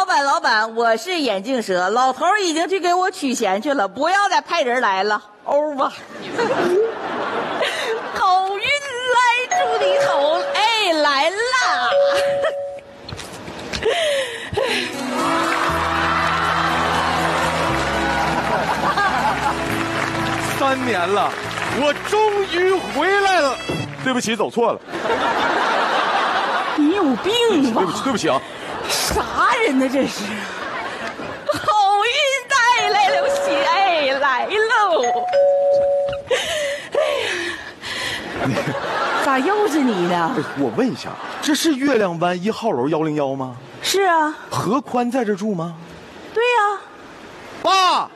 老板，我是眼镜蛇，老头已经去给我取钱去了，不要再派人来了，欧吧。好运来祝你好，哎，来啦。 3年了，我终于回来了。对不起，走错了。 你有病吧？ 对不起啊。 啥人呢？这是好运带来了喜，哎，来喽！哎呀，咋又是你呢？ 我问一下，这是月亮湾1号楼101吗？ 是啊。 何宽在这住吗？ 对呀。 爸，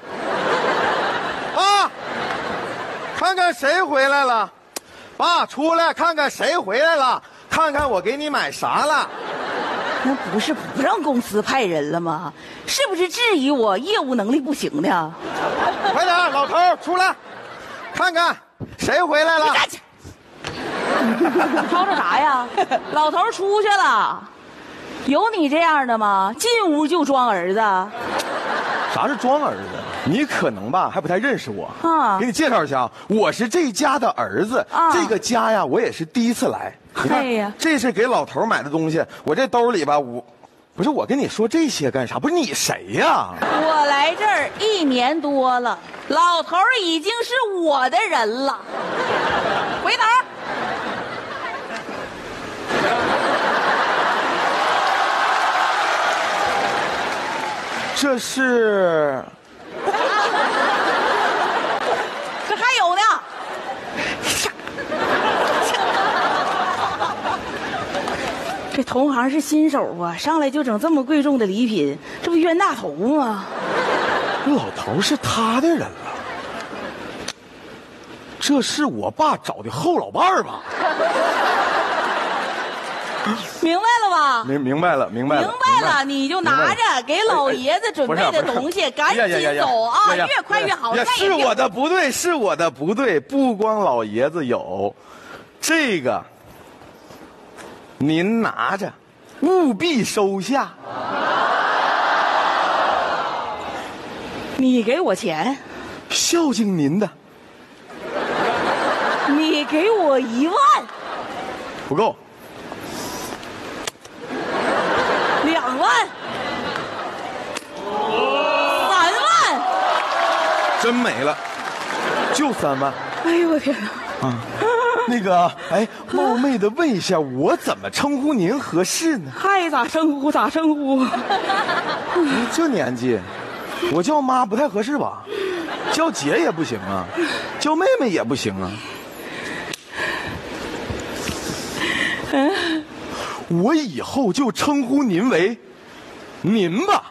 看看谁回来了？爸，出来看看谁回来了，看看我给你买啥了。 那不是不让公司派人了吗？是不是质疑我业务能力不行呢？ 快点，老头出来，看看谁回来了。 你站起！吵吵啥呀？老头出去了，有你这样的吗？进屋就装儿子。 啥是装儿子？你可能吧还不太认识我啊。 给你介绍一下，我是这家的儿子啊。这个家呀，我也是第一次来。你看呀，这是给老头买的东西，我这兜里吧，不是我跟你说这些干啥？不是你谁呀？ 我来这儿1年多了，老头已经是我的人了。回头。 这是。 这还有呢。这同行是新手啊，上来就整这么贵重的礼品，这不冤大头吗？ 这老头是他的人了。这是我爸找的后老伴儿吧？ 明白了吧？ 明白了，明白了， 你就拿着给老爷子准备的东西，赶紧走啊！越快越好。 是我的不对，是我的不对，不光老爷子有，这个您拿着，务必收下。 你给我钱， 孝敬您的。 你给我1万， 不够。 2万，3万， 真没了，就3万。 哎呦我天哪！ 啊，那个，哎，冒昧的问一下，我怎么称呼您合适呢？ 爱咋称呼咋称呼。 你这年纪，我叫妈不太合适吧？叫姐也不行啊，叫妹妹也不行啊。我以后就称呼您为您吧。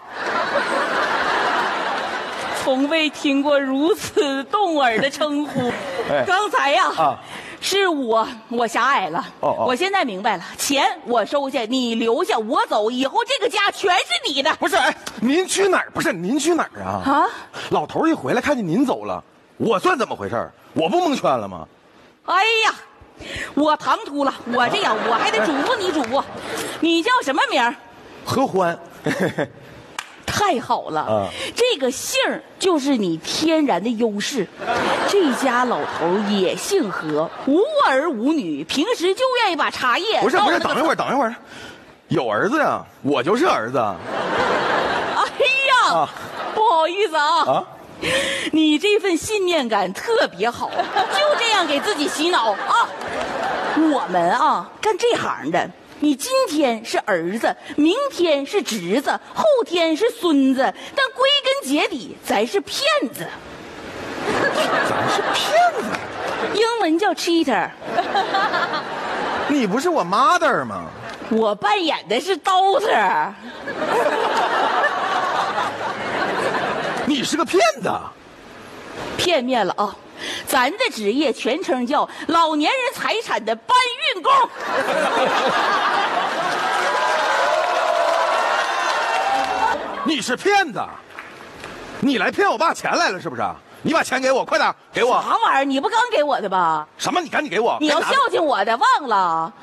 从未听过如此动耳的称呼。刚才呀，是我狭隘了。我现在明白了，钱我收下，你留下，我走，以后这个家全是你的。 不是，哎，您去哪儿？不是您去哪儿啊？啊！老头一回来看见您走了，我算怎么回事？我不蒙圈了吗？ 哎呀！我唐突了，我这样我还得嘱咐你嘱咐，你叫什么名？ 何欢。 太好了，这个姓就是你天然的优势。这家老头也姓何，无儿无女，平时就愿意把茶叶。 不是，等一会儿，有儿子呀，我就是儿子。 哎呀，不好意思啊。你这份信念感特别好，就这样给自己洗脑啊！我们啊，干这行的，你今天是儿子，明天是侄子，后天是孙子，但归根结底，咱是骗子。 咱是骗子？ 英文叫 cheater。 你不是我 mother 吗？ 我扮演的是 daughter。 你是个骗子， 片面了啊！咱的职业全称叫老年人财产的搬运工。 你是骗子，你来骗我爸钱来了是不是？你把钱给我，快点给我。 啥玩意儿？你不刚给我的吧？ 什么？你赶紧给我！ 你要孝敬我的，忘了。